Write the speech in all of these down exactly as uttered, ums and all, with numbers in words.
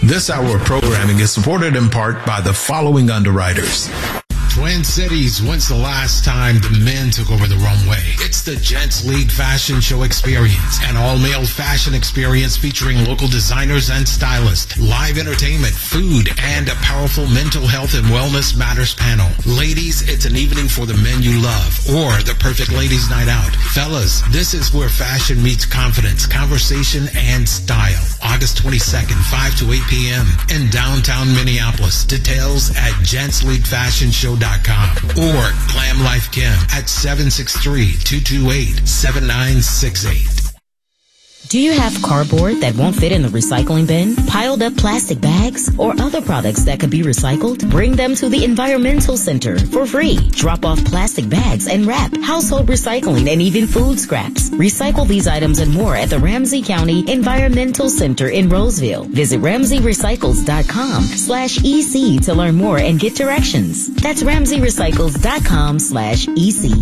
This hour of programming is supported in part by the following underwriters. Twin Cities, when's the last time the men took over the runway? It's the Gents League Fashion Show Experience, an all-male fashion experience featuring local designers and stylists, live entertainment, food, and a powerful mental health and wellness matters panel. Ladies, it's an evening for the men you love, or the perfect ladies' night out. Fellas, this is where fashion meets confidence, conversation, and style. August twenty-second, five to eight p.m. in downtown Minneapolis. Details at gents league fashion show dot com or Glam Life Kim at seven six three, two two eight, seven nine six eight. Do you have cardboard that won't fit in the recycling bin, piled up plastic bags, or other products that could be recycled? Bring them to the Environmental Center for free. Drop off plastic bags and wrap, household recycling, and even food scraps. Recycle these items and more at the Ramsey County Environmental Center in Roseville. Visit ramsey recycles dot com slash E C to learn more and get directions. That's ramsey recycles dot com slash E C.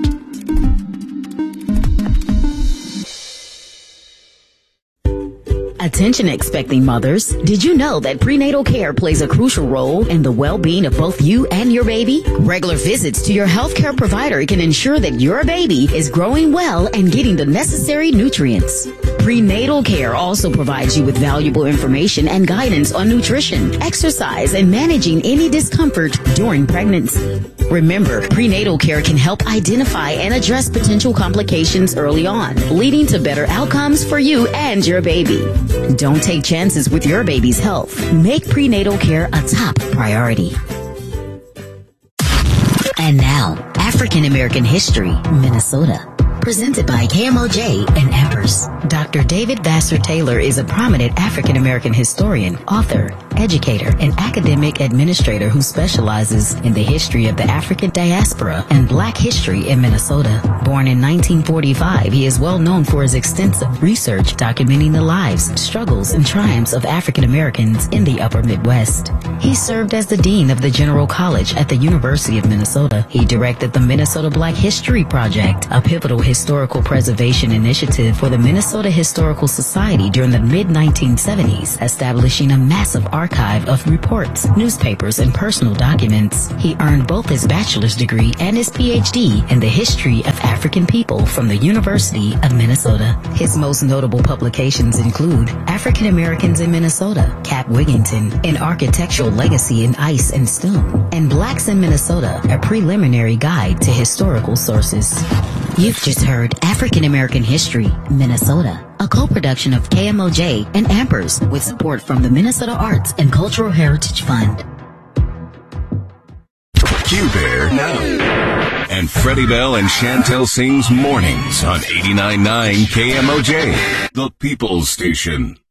Attention expecting mothers. Did you know that prenatal care plays a crucial role in the well-being of both you and your baby? Regular visits to your healthcare provider can ensure that your baby is growing well and getting the necessary nutrients. Prenatal care also provides you with valuable information and guidance on nutrition, exercise, and managing any discomfort during pregnancy. Remember, prenatal care can help identify and address potential complications early on, leading to better outcomes for you and your baby. Don't take chances with your baby's health. Make prenatal care a top priority. And now, African American History, Minnesota. Presented by K M O J and Amherst. Doctor David Vassar Taylor is a prominent African American historian, author, educator, and academic administrator who specializes in the history of the African diaspora and Black history in Minnesota. Born in nineteen forty-five, he is well known for his extensive research documenting the lives, struggles, and triumphs of African Americans in the Upper Midwest. He served as the Dean of the General College at the University of Minnesota. He directed the Minnesota Black History Project, a pivotal historical preservation initiative for the Minnesota Historical Society during the mid nineteen seventies, establishing a massive archive of reports, newspapers, and personal documents. He earned both his bachelor's degree and his P H D in the history of African people from the University of Minnesota. His most notable publications include African Americans in Minnesota, Cap Wigington, An Architectural Legacy in Ice and Stone, and Blacks in Minnesota, a preliminary guide to historical sources. You've just heard African American History, Minnesota, a co-production of K M O J and Amherst with support from the Minnesota Arts and Cultural Heritage Fund. Q-Bear now. And Freddie Bell and Chantel Singh's mornings on eighty-nine point nine K M O J, the People's Station.